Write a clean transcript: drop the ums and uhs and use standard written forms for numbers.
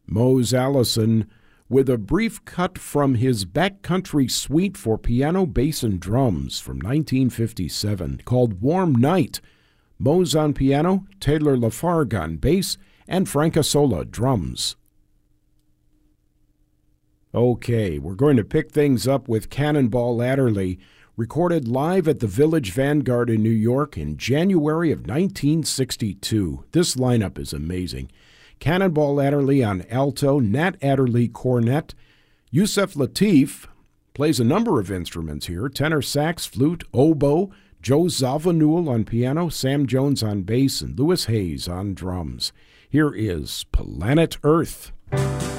Mose Allison with a brief cut from his Backcountry Suite for piano, bass, and drums from 1957 called Warm Night. Mose on piano, Taylor Lafargue on bass, and Frank Isola drums. Okay, we're going to pick things up with Cannonball Adderley, recorded live at the Village Vanguard in New York in January of 1962. This lineup is amazing. Cannonball Adderley on alto, Nat Adderley cornet. Yusef Lateef plays a number of instruments here, tenor sax, flute, oboe, Joe Zawinul on piano, Sam Jones on bass, and Louis Hayes on drums. Here is Planet Earth.